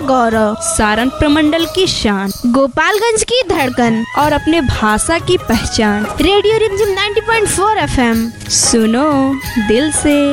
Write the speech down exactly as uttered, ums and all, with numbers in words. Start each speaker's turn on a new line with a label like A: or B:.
A: गौरव,
B: सारण प्रमंडल की शान,
A: गोपालगंज की धड़कन
B: और अपने भाषा की पहचान।
A: रेडियो रिमझिम नब्बे पॉइंट चार एफएम,
B: सुनो दिल से।